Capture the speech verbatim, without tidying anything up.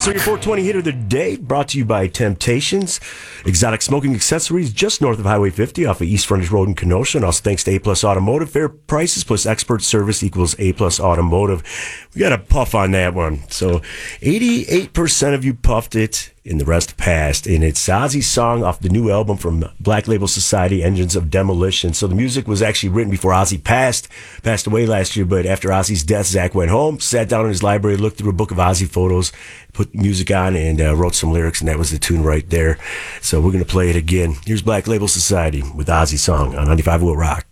So your four twenty hit of the day brought to you by Temptations. Exotic smoking accessories just north of Highway fifty off of East Frontage Road in Kenosha. And also thanks to A-Plus Automotive. Fair prices plus expert service equals A-Plus Automotive. We got a puff on that one. So eighty-eight percent of you puffed it and the rest passed. And it's Ozzy's song off the new album from Black Label Society, Engines of Demolition. So the music was actually written before Ozzy passed, passed away last year. But after Ozzy's death, Zach went home, sat down in his library, looked through a book of Ozzy photos, put music on, and uh, wrote some lyrics, and that was the tune right there. So we're going to play it again. Here's Black Label Society with Ozzy's song on ninety-five Will Rock.